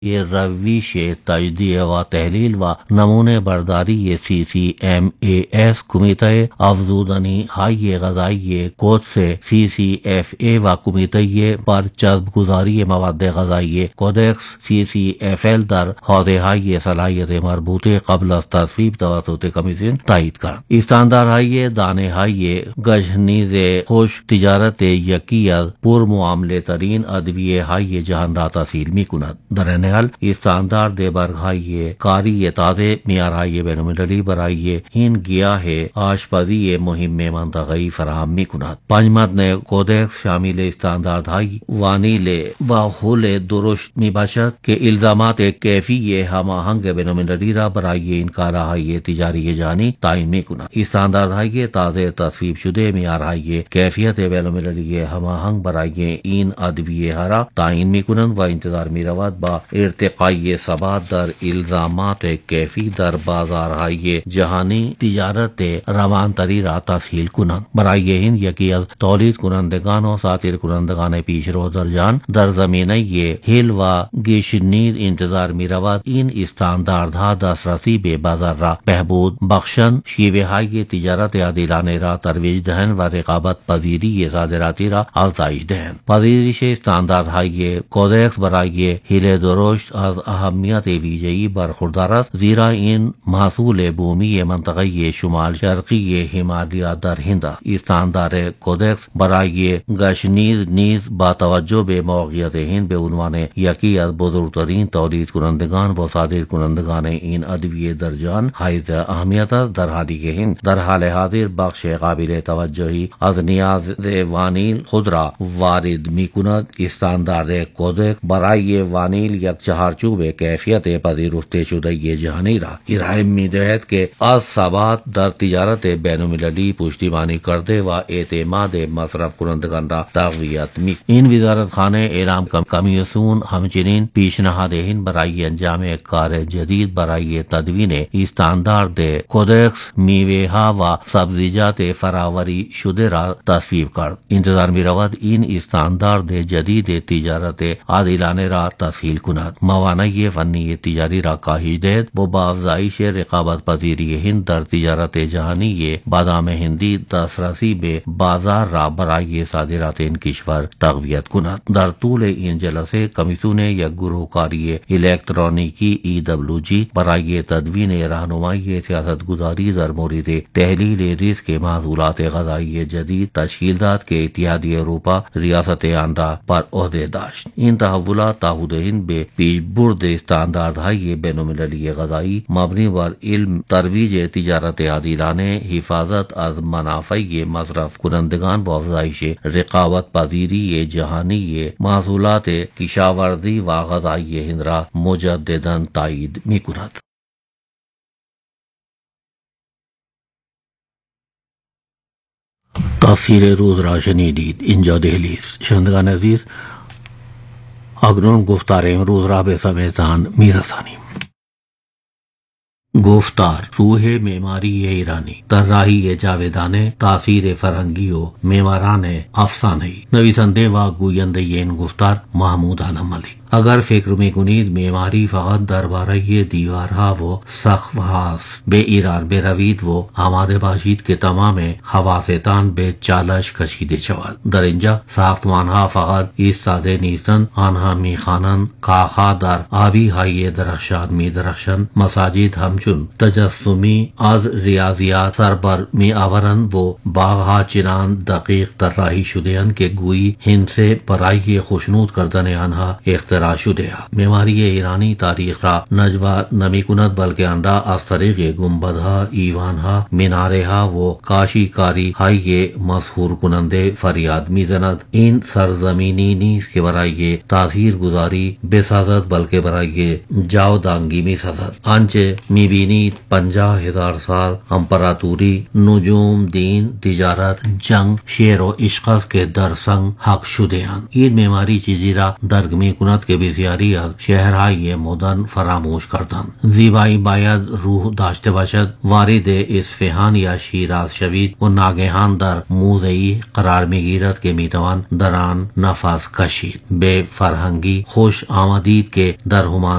یہ رویش تجزیه و تحلیل و نمونه برداری CCMAS کمیته افزودنی های غذایی قدس CCFA و کمیته برچسبگذاری مواد غذایی کودکس CCFL در حوزه‌های صلاحیت مربوطه قبل از تصویب توسط کمیسیون تایید کرد. استانداردهای دانه‌های گشنیز خوش تجارت یکی از پرمعامله ترین ادویه‌های جهان را تسهیل می‌کند. در این حال استاندارد برگ‌های کاری تازه معیارهای بین‌المللی برای این گیاه آشپزی مهم منطقه‌ای فراهم می‌کند. پنج متن کودکس شامل استانداردهای وانیل و حول درشت میباشد که الزامات کیفی هماهنگ بین‌المللی را برای این کالاهای تجاری جهانی تعیین می‌کند. استانداردهای تازه تصویب شده معیارهای کیفیت بین‌المللی هماهنگ برای این ادویه را تعیین می‌کنند و انتظار می‌رود با ارتقای ثبات در الزامات کیفی در بازارهای جهانی تجارت روانتری را تسهیل کنند. برای این یکی از تولید کنندگان و صادر کنندگان پیشرو در جهان در زمینه هل و گشنیز انتظار می‌رود این استانداردها دسترسی به بازار را بهبود بخشند، شیوه‌های تجارت عادلانه را ترویج دهند و رقابت پذیری صادراتی را افزایش دهند. پذیرش استانداردهای کودکس برای هل درشت از اهمیت ویژه‌ای برخوردار است، زیرا این محصول بومی منطقه شمال شرقی همالیا در هند است. استاندارد کودکس برای گشنیز نیز با توجه به موقعیت هند به عنوان یکی از بزرگترین تولید کنندگان و صادر کنندگان این ادویه در جهان حائز اهمیت است، در حالی که هند در حال حاضر بخش قابل توجهی از نیاز وانیل خود را وارد می‌کند. استاندارد کودکس برای وانیل یک چهارچوب کیفیت پذیرفته شده جهانی را ارائه می‌دهد که از ثبات در تجارت بین‌المللی پشتیبانی کرده و اعتماد مصرف کنندگان را تقویت می‌کند. این وزارتخانه اعلام کمیسیون همچنین پیشنهاد هند برای انجام کار جدید برای تدوین استاندارد کودکس میوه‌ها و سبزیجات فراوری شده را تصویب کرد. انتظار می‌رود این استاندارد جدید تجارت عادلانه را تسهیل کند، موانع فنی تجاری را کاهش دهد و با افزایش رقابت پذیری هند در تجارت جهانی بادام هندی دسترسی به بازار را برای صادرات این کشور تقویت کند. در طول این جلسه کمیسیون یک گروه کاری الکترونیکی EWG برای تدوین راهنمای سیاستگذاری در مورد تحلیل ریسک محصولات غذایی جدید تشکیل داد که اتحادیه اروپا ریاست آن را بر عهده داشت. این تحولات تعهد هند به پیشبرد استانداردهای بین‌المللی غذایی مبنی بر علم، ترویج تجارت عادلانه، حفاظت از منافع مصرف کنندگان و افزایش رقابت پذیری جهانی محصولات کشاورزی و غذایی هند را مجدداً تایید می‌کند. تفسیر روز را شنیدید. اینجا دهلی است. شنوندگان عزیز، اکنون گفتار امروز را به سمعتان میرسانیم. گفتار روح معماری ایرانی، طراحی جاویدانه، تاثیر فرنگی و معماران افسانه‌ای. نویسنده و گوینده این گفتار محمود عالم ملک. اگر فکر میکنید معماری فقط درباره دیوارها و سقف‌ها است، به ایران بروید و آماده باشید که تمام حواستان به چالش کشیده شود. در اینجا ساختمانها فقط ایستاده نیستند، آنها میخوانند، کاخها در آبی های درخشان میدرخشند، مساجد همچون تجسمی از ریاضیات سر بر میآورند و باغها چنان دقیق طراحی شده‌اند که گویی هند سے برای خوشنود کردن آنها اختراع شده. معماری ایرانی تاریخ را نجوا نمی کند، بلکه آن را از طریق گنبدها، ایوانها، مناره‌ها و کاشیکاری های مسحور کننده فریاد میزند. این سرزمینی نیست که برای تاثیر گذاری بسازد، بلکه برای جاودانگی میسازد. آنچه میبینید 50,000 سال امپراتوری، نجوم، دین، تجارت، جنگ، شعر و عشق است که در سنگ حق شده اند. این معماری چیزی را درک میکند که کے بسیاری از شہرهای مدن فراموش کردند. زیبایی باید روح داشته باشد، وارد اصفهان یا شیراز شوید و ناگهان در موضعی قرار میگیرد که میتوان در آن نفس کشید. به فرهنگی خوش آمدید که در همان